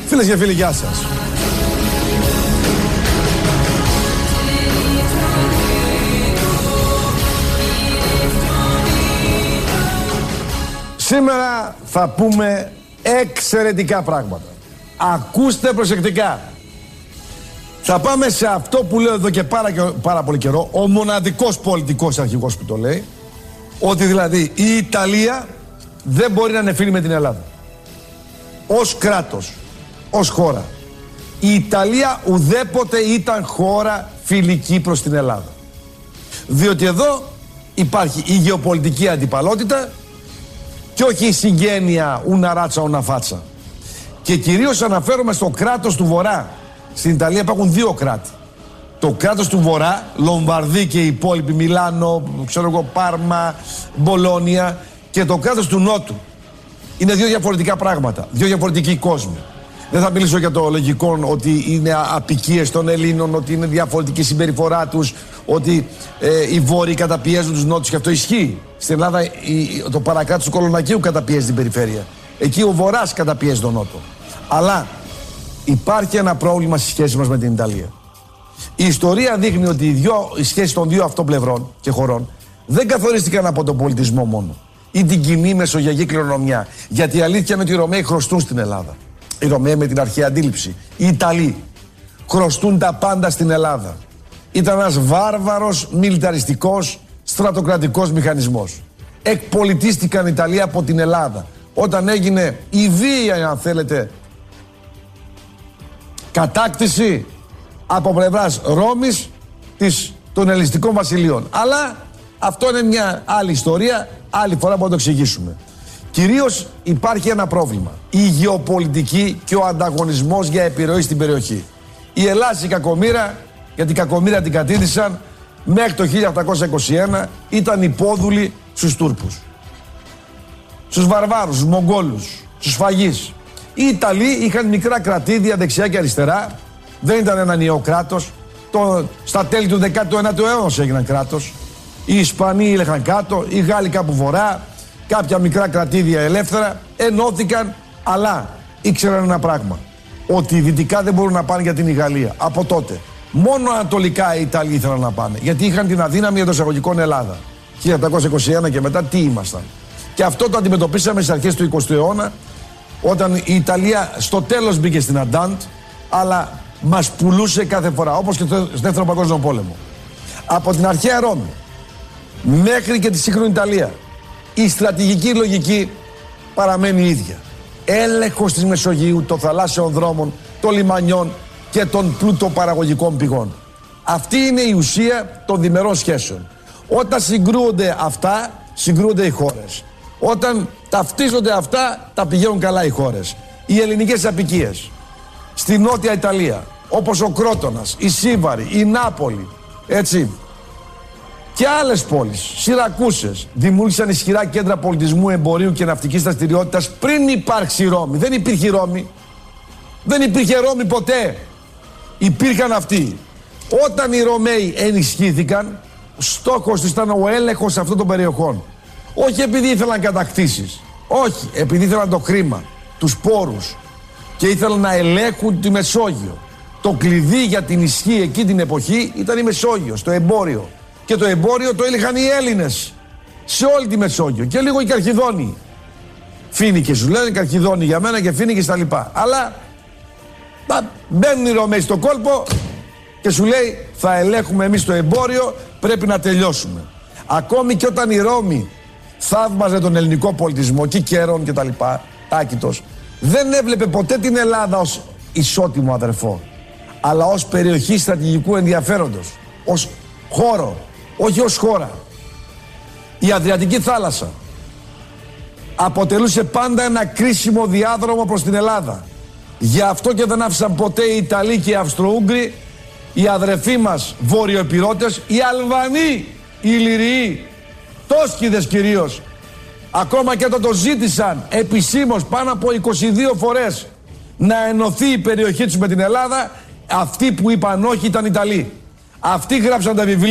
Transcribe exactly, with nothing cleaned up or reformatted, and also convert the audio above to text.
Φίλες και φίλοι, γεια σας. Σήμερα θα πούμε εξαιρετικά πράγματα. Ακούστε προσεκτικά. Θα πάμε σε αυτό που λέω εδώ και πάρα, πάρα πολύ καιρό, ο μοναδικός πολιτικός αρχηγός που το λέει, ότι δηλαδή η Ιταλία δεν μπορεί να είναι φίλη με την Ελλάδα. Ως κράτος, ως χώρα. Η Ιταλία ουδέποτε ήταν χώρα φιλική προς την Ελλάδα. Διότι εδώ υπάρχει η γεωπολιτική αντιπαλότητα και όχι η συγγένεια ούνα ράτσα ούνα φάτσα. Και κυρίως αναφέρομαι στο κράτος του Βορρά. Στην Ιταλία υπάρχουν δύο κράτη. Το κράτος του Βορρά, Λομβαρδί και οι υπόλοιποι, Μιλάνο, ξέρω εγώ, Πάρμα, Μπολόνια, και το κράτος του Νότου. Είναι δύο διαφορετικά πράγματα, δύο διαφορετικοί κόσμοι. Δεν θα μιλήσω για το λογικό ότι είναι απικίες των Ελλήνων, ότι είναι διαφορετική συμπεριφορά τους, ότι ε, οι Βόρειοι καταπιέζουν τους Νότους, και αυτό ισχύει. Στην Ελλάδα η, το παρακράτος του Κολονακίου καταπιέζει την περιφέρεια. Εκεί ο Βορράς καταπιέζει τον Νότο. Αλλά υπάρχει ένα πρόβλημα στη σχέση μας με την Ιταλία. Η ιστορία δείχνει ότι οι, δυο, οι σχέσεις των δύο αυτών πλευρών και χωρών δεν καθορίστηκαν από τον πολιτισμό μόνο ή την κοινή μεσογειακή κληρονομιά. Γιατί η αλήθεια είναι ότι οι Ρωμαίοι χρωστούν στην Ελλάδα. Οι Ρωμαίοι με την αρχαία αντίληψη. Οι Ιταλοί χρωστούν τα πάντα στην Ελλάδα. Ήταν ένας βάρβαρος, μιλιταριστικός, στρατοκρατικός μηχανισμός. Εκπολιτίστηκαν οι Ιταλοί από την Ελλάδα. Όταν έγινε η βία, αν θέλετε, κατάκτηση από πλευράς Ρώμης της, των Ελληνιστικών βασιλείων. Αλλά αυτό είναι μια άλλη ιστορία, άλλη φορά που θα το εξηγήσουμε. Κυρίως υπάρχει ένα πρόβλημα. Η γεωπολιτική και ο ανταγωνισμός για επιρροή στην περιοχή. Η Ελλάδα, η κακομοίρα, γιατί η κακομοίρα την κατήδησαν, μέχρι το χίλια οκτακόσια είκοσι ένα ήταν υπόδουλοι στους Τούρκους. Στους Βαρβάρους, στους Μογγόλους, στους Φαγείς. Οι Ιταλοί είχαν μικρά κρατήδια δεξιά και αριστερά. Δεν ήταν ένα νέο κράτος. Το, στα τέλη του δέκατου ένατου αιώνα έγιναν κράτος. Οι Ισπανοί έλεγαν κάτω, οι Γάλλοι κάπου βορρά, κάποια μικρά κρατήδια ελεύθερα. Ενώθηκαν, αλλά ήξεραν ένα πράγμα. Ότι οι δυτικά δεν μπορούν να πάνε για την Γαλλία. Από τότε. Μόνο ανατολικά οι Ιταλοί ήθελαν να πάνε. Γιατί είχαν την αδύναμη εντός εισαγωγικών Ελλάδα. χίλια οκτακόσια είκοσι ένα και μετά τι ήμασταν. Και αυτό το αντιμετωπίσαμε στις αρχές του εικοστού αιώνα, όταν η Ιταλία στο τέλος μπήκε στην Αντάντ, αλλά μας πουλούσε κάθε φορά, όπως και στο Δεύτερο Παγκόσμιο Πόλεμο. Από την αρχαία Ρώμη μέχρι και τη σύγχρονη Ιταλία, η στρατηγική λογική παραμένει η ίδια. Έλεγχος της Μεσογείου, των θαλάσσιων δρόμων, των λιμανιών και των πλούτοπαραγωγικών πηγών. Αυτή είναι η ουσία των διμερών σχέσεων. Όταν συγκρούονται αυτά, συγκρούονται οι χώρες. Όταν ταυτίζονται αυτά, τα πηγαίνουν καλά οι χώρες. Οι ελληνικές απικίες στη Νότια Ιταλία, όπως ο Κρότονας, η Σύβαρη, η Νάπολη, έτσι, και άλλες πόλεις, Σιρακούσες, δημιούργησαν ισχυρά κέντρα πολιτισμού, εμπορίου και ναυτικής δραστηριότητας πριν υπάρξει η Ρώμη. Δεν υπήρχε η Ρώμη. Δεν υπήρχε Ρώμη ποτέ. Υπήρχαν αυτοί. Όταν οι Ρωμαίοι ενισχύθηκαν, στόχος τους ήταν ο έλεγχος αυτών των περιοχών. Όχι επειδή ήθελαν κατακτήσεις. Όχι, επειδή ήθελαν το χρήμα, τους πόρους, και ήθελαν να ελέγχουν τη Μεσόγειο. Το κλειδί για την ισχύ εκεί την εποχή ήταν η Μεσόγειος, το εμπόριο. Και το εμπόριο το έλεγχαν οι Έλληνες σε όλη τη Μεσόγειο. Και λίγο οι Καρχιδόνοι. Φοίνικες σου λένε, Καρχιδόνοι για μένα και Φοίνικες τα λοιπά. Αλλά μπαίνουν οι Ρωμαίοι στο κόλπο και σου λέει, θα ελέγχουμε εμείς το εμπόριο, πρέπει να τελειώσουμε. Ακόμη και όταν η Ρώμη θαύμαζε τον ελληνικό πολιτισμό, Κικέρον και τα λοιπά, Τάκητος, δεν έβλεπε ποτέ την Ελλάδα ως ισότιμο αδερφό, αλλά ως περιοχή στρατηγικού ενδιαφέροντος, ως χώρο, όχι ως χώρα. Η Αδριατική θάλασσα αποτελούσε πάντα ένα κρίσιμο διάδρομο προς την Ελλάδα. Γι' αυτό και δεν άφησαν ποτέ οι Ιταλοί και οι Αυστροούγγροι, οι αδερφοί μας Βόρειο-Επιρώτες, οι Αλβανοί, οι Ηλυριοί, Τόσκηδες κυρίως, ακόμα και όταν το ζήτησαν επισήμως πάνω από είκοσι δύο φορές να ενωθεί η περιοχή τους με την Ελλάδα, αυτοί που είπαν όχι ήταν Ιταλοί. Αυτοί γράψαν τα βιβλία.